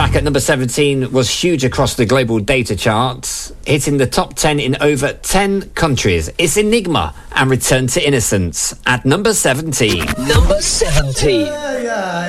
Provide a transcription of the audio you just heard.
Back at number 17 was huge across the global data charts, hitting the top 10 in over 10 countries. It's Enigma and Return to Innocence at number 17. Number 17.